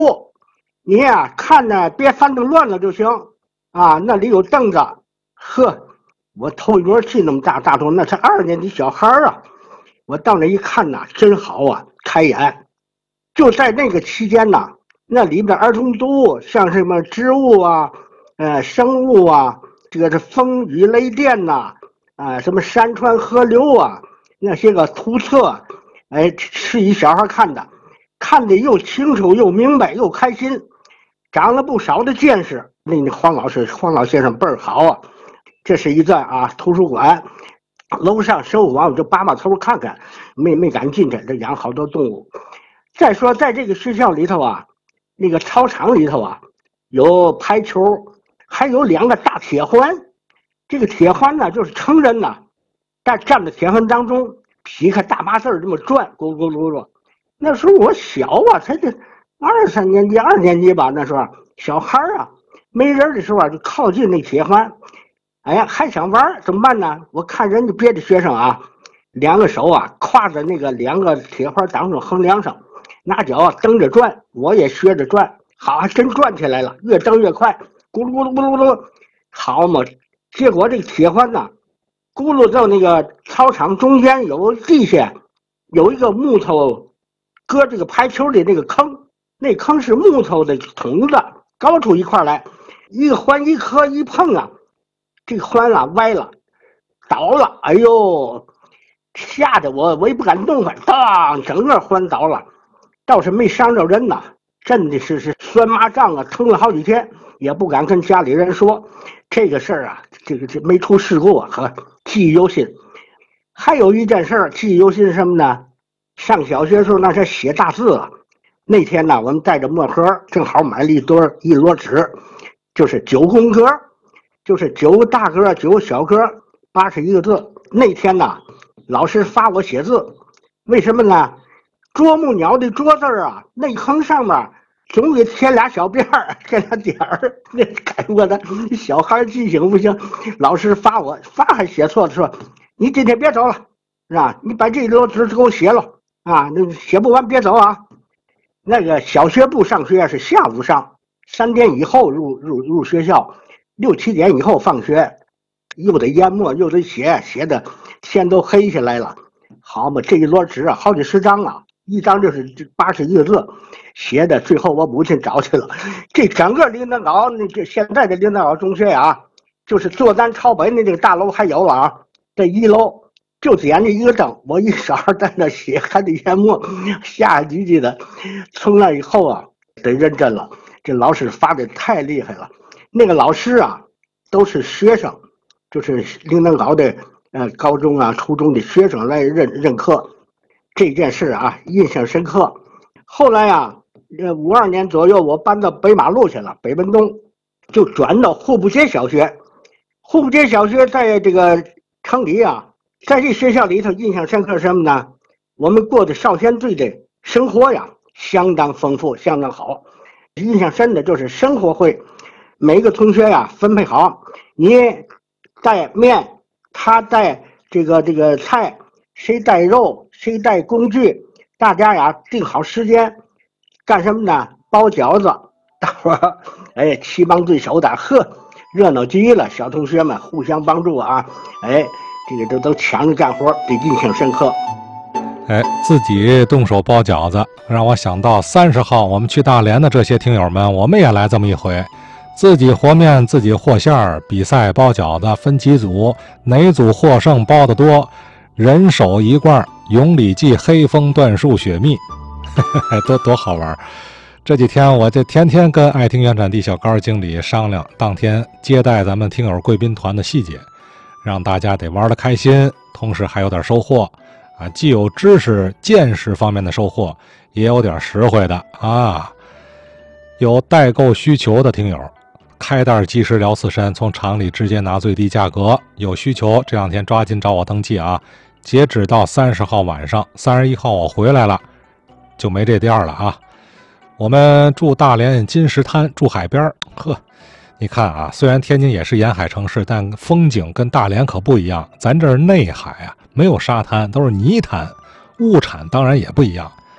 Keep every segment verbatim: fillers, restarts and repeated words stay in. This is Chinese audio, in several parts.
你呀、啊、看着别翻腾乱了就行啊，那里有凳子。呵，我头一轮去那么大大头，那是二年级小孩啊。我到那一看呐，真好啊，开眼。就在那个期间呐，那里边儿童读物，像什么植物啊、呃生物啊，这个是风雨雷电呐、啊，啊什么山川河流啊，那些个图册，哎，是一小孩看的，看得又清楚又明白又开心，长了不少的见识。那那黄老师黄老先生倍儿好啊。这是一段啊，图书馆楼上生物网，我就扒扒头看看，没没敢进去，这养好多动物。再说在这个学校里头啊，那个操场里头啊，有排球，还有两个大铁环。这个铁环呢，就是成人呢，但站在铁环当中，劈开大八字这么转，咕噜咕噜。那时候我小啊，才这二三年级、二年级吧，那时候小孩啊，没人的时候啊，就靠近那铁环。哎呀，还想玩怎么办呢？我看人家别的学生啊，两个手啊挎着那个两个铁环当中横梁上，拿脚啊蹬着转，我也学着转，好，还真转起来了，越蹬越快，咕噜咕噜咕噜咕噜，好嘛！结果这个铁环呢，咕噜到那个操场中间有地下有一个木头搁这个排球的那个坑，那坑是木头的筒子，高出一块来，一个环一磕一碰啊。这个环啊歪了，倒了，哎呦，吓得我我也不敢动弹，当，整个环倒了，倒是没伤着人呐，真的是是酸麻胀啊，疼了好几天，也不敢跟家里人说这个事儿啊，这个这没出事故啊，呵，记忆犹新。还有一件事儿记忆犹新什么呢？上小学的时候那是写大字啊，那天呢我们带着墨盒，正好买了一堆一摞纸，就是九宫格。就是九个大格九个小格八十一个字。那天呢老师发我写字，为什么呢？啄木鸟的啄字啊，那横上面总给贴俩小辫儿，贴俩点儿，那改我的小孩记性不行。老师罚我，罚还写错了，说你今天别走了，是吧？你把这一摞纸给我写了啊，那写不完别走啊。那个小学部上学是下午上，三点以后入入入学校。六七点以后放学，又得研墨又得写，写的天都黑下来了。好嘛，这一摞纸啊，好几十张啊，一张就是八十一个字，写的最后我母亲找去了。这整个领导稿，那这现在的领导稿中学啊，就是坐南朝北的这个大楼还有了啊，这一楼就点着一个灯，我一勺在那写，还得研墨，吓唧唧的。从那以后啊，得认真了，这老师罚的太厉害了。那个老师啊，都是学生，就是领导稿的呃高中啊、初中的学生来认认课，这件事啊印象深刻。后来啊，呃五二年左右，我搬到北马路去了，北门东，就转到户部街小学。户部街小学在这个城里啊，在这学校里头印象深刻什么呢？我们过的少先队的生活呀，相当丰富，相当好。印象深的就是生活会。每个同学呀分配好，你带面，他带这个这个菜，谁带肉，谁带工具，大家呀定好时间，干什么呢？包饺子，大伙儿哎齐帮对手的，呵，热闹极了。小同学们互相帮助啊，哎，这个都都抢着干活，得印象深刻。 哎，自己动手包饺子，让我想到三十号我们去大连的这些听友们，我们也来这么一回。自己和面，自己和馅儿，比赛包饺子，分几组，哪组获胜包得多，人手一罐永礼记黑蜂椴树雪蜜，多多好玩。这几天我就天天跟爱听原产地小高经理商量当天接待咱们听友贵宾团的细节，让大家得玩得开心，同时还有点收获啊，既有知识见识方面的收获，也有点实惠的啊。有代购需求的听友，开袋即时聊四山，从厂里直接拿最低价格。有需求这两天抓紧找我登记啊！截止到三十号晚上，三十一号我回来了，就没这店了啊！我们住大连金石滩，住海边，呵，你看啊，虽然天津也是沿海城市，但风景跟大连可不一样。咱这儿内海啊，没有沙滩，都是泥滩，物产当然也不一样。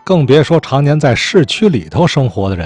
更别说常年在市区里头生活的人。